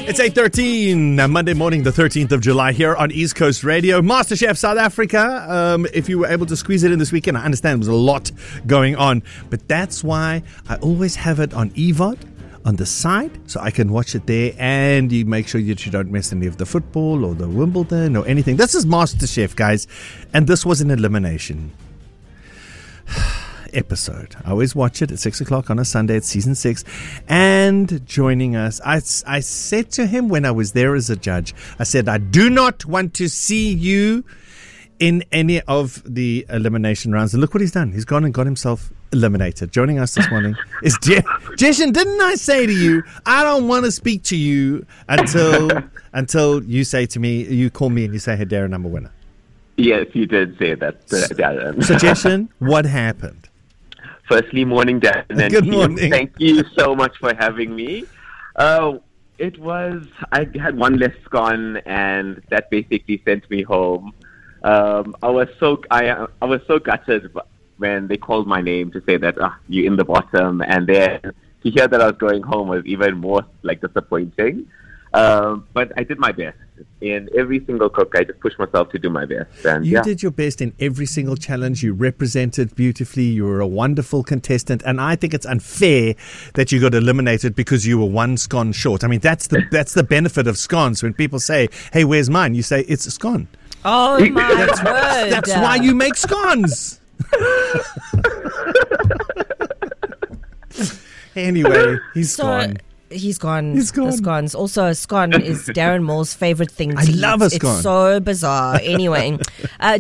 It's 8:13, Monday morning, the 13th of July, here on East Coast Radio. MasterChef South Africa. If you were able to squeeze it in this weekend, I understand there was a lot going on, but that's why I always have it on EVOD on the side, so I can watch it there, and you make sure that you don't miss any of the football or the Wimbledon or anything. This is MasterChef, guys, and this was an elimination episode. I always watch it at 6 o'clock on a Sunday. It's season 6. And joining us, I said to him when I was there as a judge, I said, I do not want to see you in any of the elimination rounds. And look what he's done. He's gone and got himself eliminated. Joining us this morning is Jeshen. Didn't I say to you, I don't want to speak to you until you say to me, you call me and you say, hey, Darren, I'm a winner. Yes, you did say that, Darren. So, Jeshen, what happened? Firstly, morning, Darren. And good morning. Thank you so much for having me. I had one less scone, and that basically sent me home. I was so gutted when they called my name to say that you're in the bottom, and then to hear that I was going home was even more disappointing. But I did my best. In every single cook, I just pushed myself to do my best. And you did your best in every single challenge. You represented beautifully. You were a wonderful contestant. And I think it's unfair that you got eliminated because you were one scone short. I mean, that's the benefit of scones. When people say, hey, where's mine? You say, it's a scone. Oh, my word. That's why you make scones. Anyway, he's gone. He's gone. The scones. Also, a scone is Darren Moore's favorite thing to eat. I love a scone. It's so bizarre. Anyway.